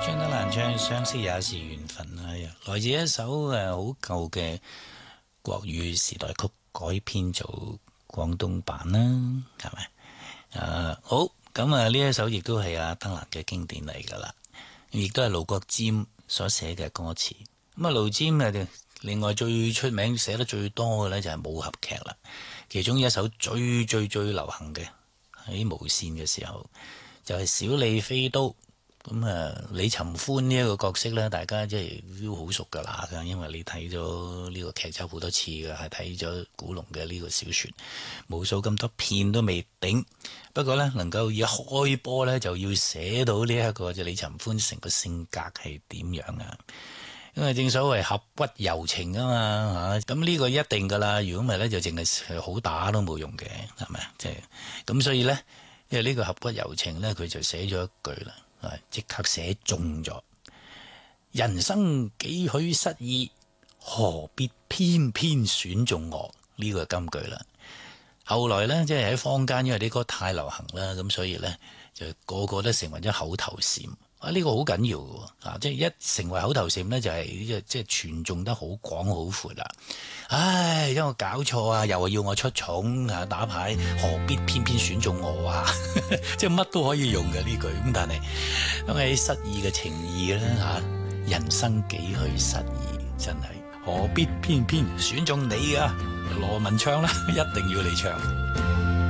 張德蘭唱相識也是緣分啊，來自一首好舊嘅國語時代曲改編做廣東版啦，係咪？好，咁呢一首亦都係阿德蘭嘅經典嚟噶啦，亦都係盧國沾所寫嘅歌詞。咁啊，盧沾另外最出名寫得最多嘅呢，就係武俠劇啦，其中一首最流行嘅喺無線嘅時候就係小李飛刀。咁李尋歡呢一個角色呢，大家即係都好熟噶啦，因為你睇咗呢個劇集好多次嘅，係睇咗古龍嘅呢個小說，無數咁多片都未頂。不過呢，能夠一開波呢，就要寫到呢一個李尋歡成個性格係點樣啊？因為正所謂俠骨柔情啊嘛嚇，咁呢個一定噶啦。如果唔係呢，就淨係好打都冇用嘅，係咪？即係咁，所以呢，因為呢個俠骨柔情呢，佢就寫咗一句啦。即刻寫中咗，人生幾許失意，何必偏偏選中我？呢個係金句啦。後來呢，即係喺坊間，因為啲歌太流行啦，咁所以呢，就個個都成為咗口頭禪。呢個好緊要嘅，即係一成為口頭禪呢，就係即係傳頌得好廣好闊啦。唉，因為我搞錯啊，又要我出重打牌，何必偏偏選中我啊？即係乜都可以用嘅呢句。咁但係因為失意嘅情意咧人生幾許失意，真係何必偏偏選中你啊？羅文唱啦，一定要你唱。